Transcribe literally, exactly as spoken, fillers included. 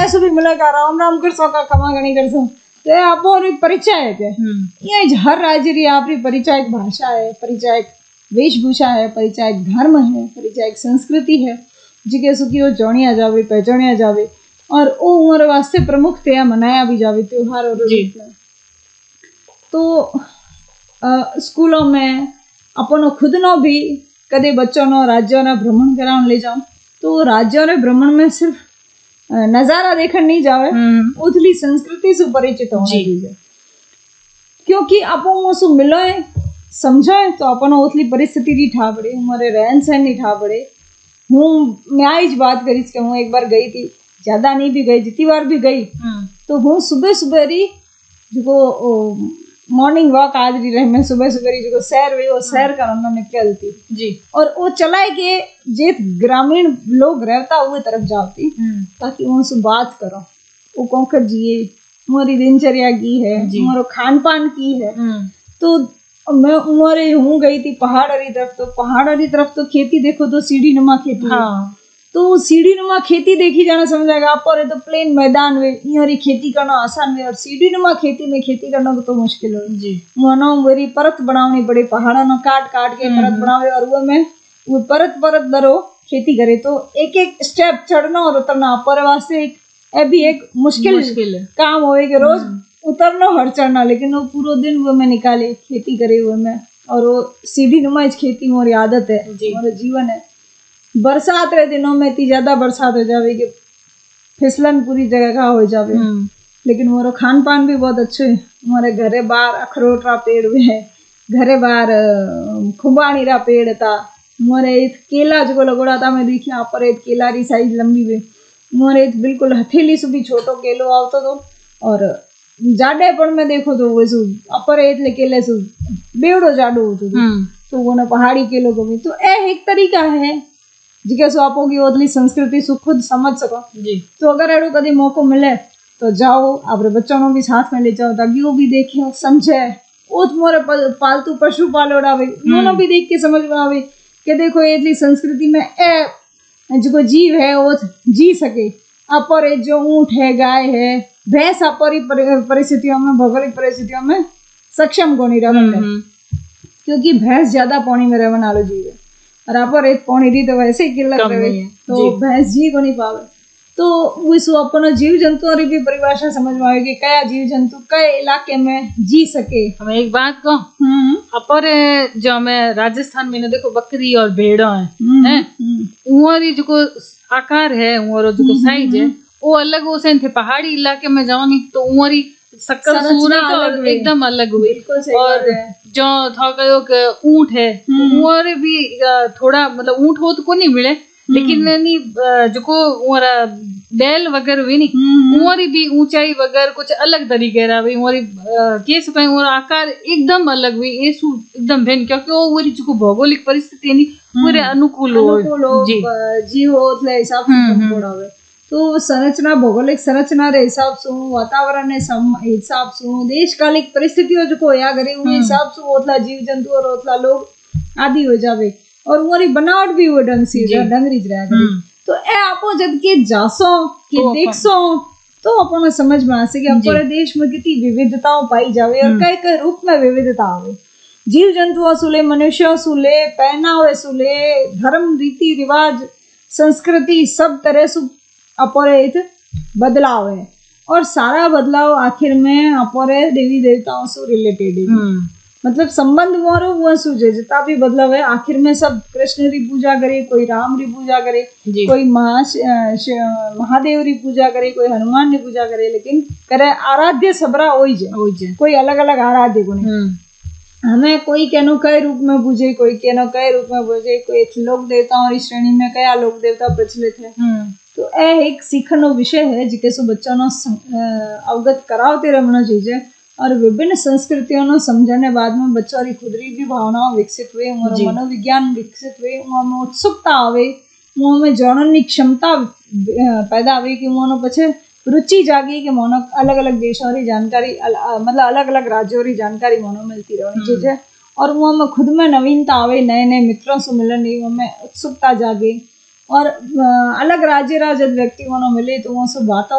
से भी मिले का राम राम कर सो का खमा गणी कर सो तो आपो री परिचय है ये हर राज्य री आपरी परिचय भाषा है, परिचय वेशभूषा है, परिचय धर्म है, परिचय संस्कृति है जिके सुखी वो जानिया जावे पहचानिया जावे और वो उम्र वास्ते प्रमुख त्योहार मनाया भी जावे त्योहार और तो स्कूलों में अपन खुद नो भी कदे बच्चों नो राज्यों ने भ्रमण कराने ले जाऊं तो राज्यों ने भ्रमण में सिर्फ नजारा देखने नहीं जावे उथली संस्कृति से परिचित होना चाहिए क्योंकि अपन सु मिलो समझो तो अपन उथली परिस्थिति नहीं ठा पड़े हमारे रहन सहन नहीं ठा पड़े हूँ मैं आज बात करी कि हूँ एक बार गई थी ज्यादा नहीं भी गई जितनी बार भी गई तो हूँ सुबह सुबह री जो मॉर्निंग वॉक आज रही रहे मैं सुबह सुबह री जो सैर हुई वो सैर करना निकलती जी और वो चलाए के जे ग्रामीण लोग रहता हुए तरफ जाती ताकि उनसे बात करो वो कौन जिए हमारी दिनचर्या की है हमारो खान पान की है तो मैं उमरे हूँ गई थी पहाड़ वाली तरफ तो पहाड़ वाली तरफ तो खेती देखो तो सीढ़ी नुमा खेती हाँ। तो सीढ़ी नुमा खेती देखी जाना समझाएगा आप और तो प्लेन मैदान में यहाँ खेती करना आसान है और सीढ़ी नुमा खेती में खेती करना तो मुश्किल हो जी वनो मेरी परत बनावनी पड़े पहाड़ों न काट काट के परत बनावे और वो में वो परत परत दरो खेती करे तो एक एक स्टेप चढ़ना और उतरना पर वास्ते एक ए भी एक मुश्किल, मुश्किल काम होए कि रोज उतरना हर चढ़ना लेकिन वो पूरा दिन वो में निकाले खेती करे हुए में और वो सीढ़ी नुमा खेती मोरी आदत है हमारा जीवन है। बरसात रे दिनों में इतनी ज्यादा बरसात हो जावे कि फिसलन पूरी जगह का हो जावे लेकिन मोरो खान पान भी बहुत अच्छे है हमारे घरे बाहर अखरोट रा पेड़ भी है घरे बाहर खुबानी रा पेड़ था मोरे केला जो लगोड़ा था मैं देखी यहाँ पर एक केला री साइज लंबी भी मोरे बिल्कुल हथेली से भी छोटो केलो आवतो तो और जाडे पर में देखो तो वो सु अपर एटले केले सु बेवड़ो जाडो होतो तो वो ना पहाड़ी केलो को भी तो ए एक तरीका है जिके सो आपो की ओतली संस्कृति सु खुद समझ सको जी तो अगर एड़ो कदी मौको मिले तो जाओ आपरे बच्चों को भी साथ में ले जाओ ताकि वो भी देखे समझे वो तुम्हारे पालतू पशु पालोड़ा वे उन्होंने भी देख के समझ में आवे कि देखो एतली संस्कृति में ए जो जीव है वो जी सके अपर जो ऊंट है गाय है भैंस अपरी परिस्थितियों में भौगोलिक परिस्थितियों में सक्षम को नहीं रहने क्योंकि भैंस ज्यादा पानी में रहने वाला जीव है और अपर एक पानी दी तो वैसे ही किल्लत रहे तो भैंस जी को नहीं पावे तो उस अपन जीव जंतुओं की भी परिभाषा समझ में आएगी क्या जीव जंतु कई इलाके में जी सके। हमें एक बात कहूँ अपर जो मैं राजस्थान में देखो बकरी और भेड़ा है हैं उमरी जो आकार है उमरो जो साइज है वो अलग हो से थे पहाड़ी इलाके में जाओ नहीं तो उमरी शक्ल सूरत एकदम अलग हुई और जो था कहो ऊंट है उमर भी थोड़ा मतलब ऊंट हो तो को नहीं मिले लेकिन नहीं जो को उमरा बैल वगैरह हुई नहीं उमरी भी ऊंचाई वगैरह कुछ अलग तरीके रहा भाई उमरी केस पे उमर आकार एकदम अलग हुई ये एकदम भेन क्योंकि वो उमरी जो भौगोलिक परिस्थिति नहीं पूरे अनुकूल हो जी जीव होतले हिसाब से थोड़ा हुए तो संरचना भौगोलिक संरचना रे हिसाब से वातावरण ने हिसाब से देशकालिक परिस्थितियों जो को या करे उन हिसाब से ओतला जीव जंतु और ओतला लोग आदि हो जावे और उमरी बनावट भी वो ढंग से ढंगरी रहा करे तो ए आपो जब के जासो के देखसो तो अपन समझ में आसे कि अपने देश में कितनी विविधताओं पाई जावे और कई कई रूप में विविधता आवे जीव जंतुओं सुले मनुष्यों सुले पहनावे सुले धर्म रीति रिवाज संस्कृति सब तरह से अपरेत बदलाव है और सारा बदलाव आखिर में अपरे देवी देवताओं से रिलेटेड है मतलब संबंध मोरो वो सूझे जितना भी बदलाव है आखिर में सब कृष्ण री पूजा करे कोई राम री पूजा करे कोई महादेव री पूजा करे कोई हनुमान री पूजा करे लेकिन करे आराध्य सबरा होई जे कोई अलग अलग आराध्य गुण हमें कोई केनो कई रूप में पूजे कोई केनो कई रूप में पूजे कोई लोक देवताओं री श्रेणी में कया लोक देवता प्रचलित है तो यह एक सीखनो विषय है जिके सो बच्चों नो अवगत करावते रहना चाहिए और विभिन्न संस्कृतियों नो समझने बाद में बच्चों की खुद भी भावनाओं विकसित हुए उनमें मनोविज्ञान विकसित हुए उनमें उत्सुकता आवे उनमें जानने की क्षमता पैदा हुई कि उन्होंने पछे रुचि जागी कि मोनो अलग अलग देशों की जानकारी मतलब अलग अलग राज्यों की जानकारी मोनो मिलती रहनी चाहिए और उनमें खुद में नवीनता आवे नए नए मित्रों से मिलने उनमें उत्सुकता जागे और अलग राज्य राज्य व्यक्ति मिले तो वो सब बातों